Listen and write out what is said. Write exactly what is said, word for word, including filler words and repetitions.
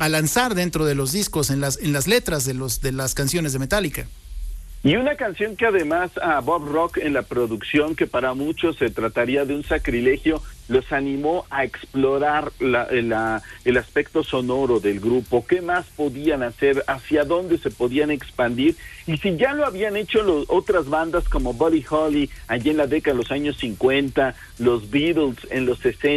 a lanzar dentro de los discos, en las, en las letras de, los, de las canciones de Metallica. Y una canción que además a Bob Rock en la producción, que para muchos se trataría de un sacrilegio, los animó a explorar la, la, el aspecto sonoro del grupo, qué más podían hacer, hacia dónde se podían expandir, y si ya lo habían hecho los, otras bandas como Buddy Holly allí en la década de los años cincuenta, los Beatles en los sesenta,